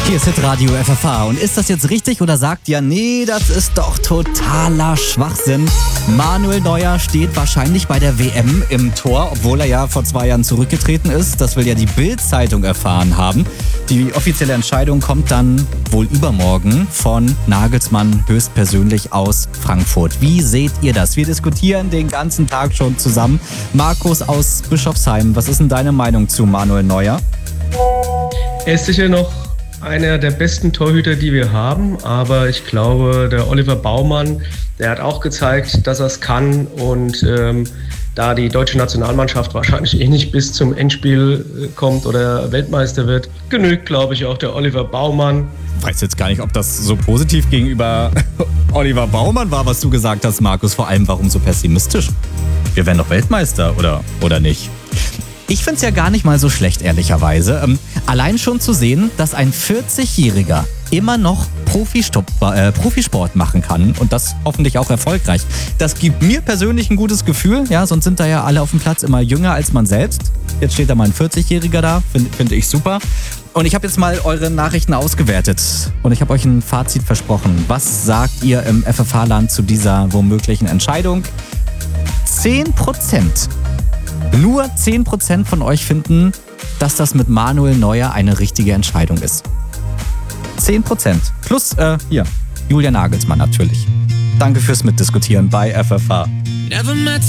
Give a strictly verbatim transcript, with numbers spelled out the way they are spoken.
Hier ist Hitradio F F H. Und ist das jetzt richtig oder sagt ihr, nee, das ist doch totaler Schwachsinn? Manuel Neuer steht wahrscheinlich bei der W M im Tor, obwohl er ja vor zwei Jahren zurückgetreten ist. Das will ja die Bild-Zeitung erfahren haben. Die offizielle Entscheidung kommt dann wohl übermorgen von Nagelsmann höchstpersönlich aus Frankfurt. Wie seht ihr das? Wir diskutieren den ganzen Tag schon zusammen. Markus aus Bischofsheim, was ist denn deine Meinung zu Manuel Neuer? Er ist sicher noch einer der besten Torhüter, die wir haben, aber ich glaube, der Oliver Baumann, der hat auch gezeigt, dass er es kann, und ähm, da die deutsche Nationalmannschaft wahrscheinlich eh nicht bis zum Endspiel kommt oder Weltmeister wird, genügt, glaube ich, auch der Oliver Baumann. Ich weiß jetzt gar nicht, ob das so positiv gegenüber Oliver Baumann war, was du gesagt hast, Markus. Vor allem, warum so pessimistisch? Wir werden doch Weltmeister, oder, oder nicht? Ich find's ja gar nicht mal so schlecht, ehrlicherweise. Ähm, allein schon zu sehen, dass ein vierzigjähriger immer noch Profistopp, äh, Profisport machen kann und das hoffentlich auch erfolgreich. Das gibt mir persönlich ein gutes Gefühl, ja, sonst sind da ja alle auf dem Platz immer jünger als man selbst. Jetzt steht da mal ein vierzigjähriger da, finde find ich super. Und ich habe jetzt mal eure Nachrichten ausgewertet und ich habe euch ein Fazit versprochen. Was sagt ihr im F F H-Land zu dieser womöglichen Entscheidung? zehn Prozent. Nur zehn Prozent von euch finden, dass das mit Manuel Neuer eine richtige Entscheidung ist. zehn Prozent. Plus, äh, hier, Julian Nagelsmann natürlich. Danke fürs Mitdiskutieren bei F F H.